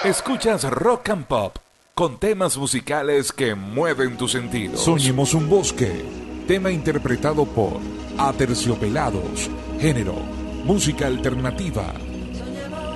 Escuchas Rock and Pop con temas musicales que mueven tus sentidos. Soñemos un bosque, tema interpretado por Aterciopelados, género, música alternativa.